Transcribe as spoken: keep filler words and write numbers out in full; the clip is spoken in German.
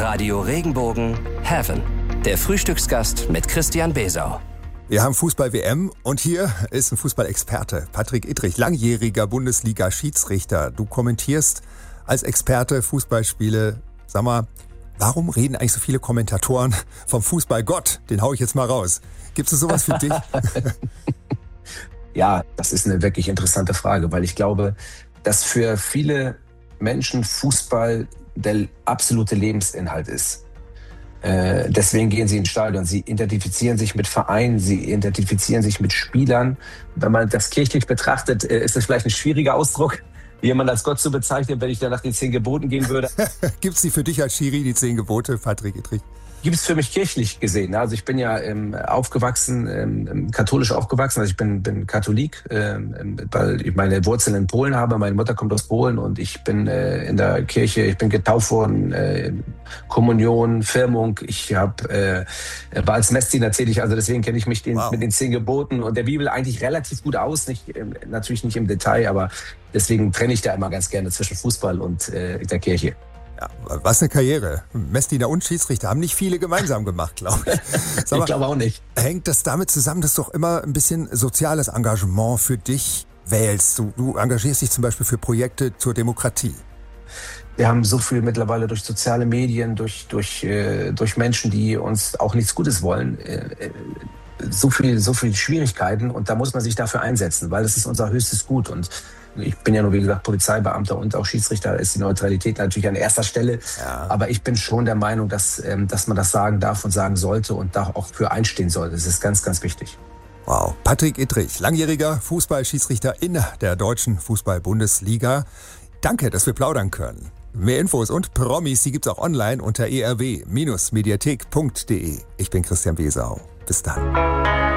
Radio Regenbogen Heaven. Der Frühstücksgast mit Christian Besau. Wir haben Fußball-W M und hier ist ein Fußballexperte, Patrick Ittrich, langjähriger Bundesliga-Schiedsrichter. Du kommentierst als Experte Fußballspiele. Sag mal, warum reden eigentlich so viele Kommentatoren vom Fußballgott? Den hau ich jetzt mal raus. Gibt es sowas für dich? Ja, das ist eine wirklich interessante Frage, weil ich glaube, dass für viele Menschen Fußball der absolute Lebensinhalt ist. Äh, deswegen gehen sie ins Stadion. Sie identifizieren sich mit Vereinen, sie identifizieren sich mit Spielern. Wenn man das kirchlich betrachtet, äh, ist das vielleicht ein schwieriger Ausdruck, jemand als Gott zu bezeichnen, wenn ich da nach den zehn Geboten gehen würde. Gibt es die für dich als Schiri, die zehn Gebote, Patrick Ittrich? Gibt es für mich kirchlich gesehen. Also ich bin ja ähm, aufgewachsen, ähm, katholisch aufgewachsen, also ich bin, bin Katholik, ähm, weil ich meine Wurzeln in Polen habe. Meine Mutter kommt aus Polen und ich bin äh, in der Kirche, ich bin getauft worden, äh, Kommunion, Firmung. Ich hab, äh, war als Messdiener tätig, also deswegen kenne ich mich den, wow. mit den zehn Geboten und der Bibel eigentlich relativ gut aus. Nicht, äh, natürlich nicht im Detail, aber deswegen trenne ich da immer ganz gerne zwischen Fußball und äh, der Kirche. Ja, was eine Karriere. Messdiener und Schiedsrichter haben nicht viele gemeinsam gemacht, glaube ich. Sag mal, ich glaube auch nicht. Hängt das damit zusammen, dass du doch immer ein bisschen soziales Engagement für dich wählst? Du, du engagierst dich zum Beispiel für Projekte zur Demokratie. Wir haben so viel mittlerweile durch soziale Medien, durch, durch, äh, durch Menschen, die uns auch nichts Gutes wollen, äh, so viel, so viel Schwierigkeiten und da muss man sich dafür einsetzen, weil das ist unser höchstes Gut und ich bin ja nur, wie gesagt, Polizeibeamter und auch Schiedsrichter, da ist die Neutralität natürlich an erster Stelle. Ja. Aber ich bin schon der Meinung, dass, ähm, dass man das sagen darf und sagen sollte und da auch für einstehen sollte. Das ist ganz, ganz wichtig. Wow. Patrick Ittrich, langjähriger Fußballschiedsrichter in der deutschen Fußball-Bundesliga. Danke, dass wir plaudern können. Mehr Infos und Promis, die gibt's auch online unter e r w Bindestrich mediathek punkt d e. Ich bin Christian Besau. Bis dann.